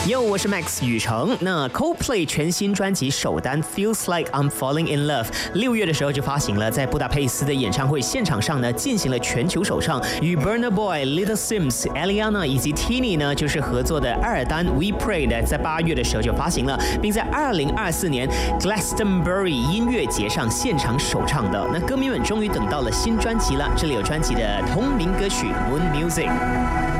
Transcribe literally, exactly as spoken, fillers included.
Yo， 我是 Max 雨成。那 Coldplay 全新专辑首单 Feels Like I'm Falling in Love 六月的时候就发行了，在布达佩斯的演唱会现场上呢，进行了全球首唱，与 Burna Boy、Little Sims、Eliana 以及 Tini 呢就是合作的二单 We Pray 的，在八月的时候就发行了，并在二零二四年 Glastonbury 音乐节上现场首唱的。那歌迷们终于等到了新专辑了，这里有专辑的同名歌曲 Moon Music。